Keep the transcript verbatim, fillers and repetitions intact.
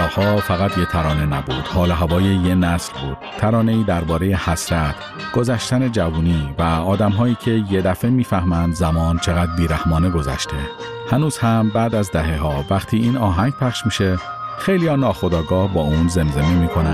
سالاها فقط یه ترانه نبود، حال هوای یه نسل بود. ترانه‌ای درباره حسرت، گذشتن جوانی و آدم‌هایی که یه دفعه میفهمند زمان چقدر بیرحمانه گذشته. هنوز هم بعد از دهه‌ها وقتی این آهنگ پخش میشه، خیلی‌ها ناخودآگاه با اون زمزمه میکنن